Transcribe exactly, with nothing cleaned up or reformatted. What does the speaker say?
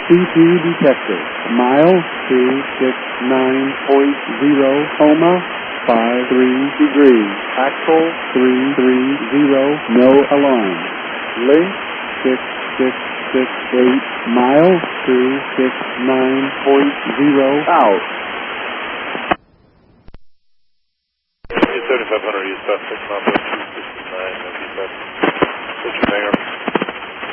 C two detected. Mile two six nine point zero, Homa, five three degrees. Axle three three zero, no alarm. Link six six six eight, mile two six nine point zero, out. thirty-five hundred east, about six miles, two sixty-nine, What's your name?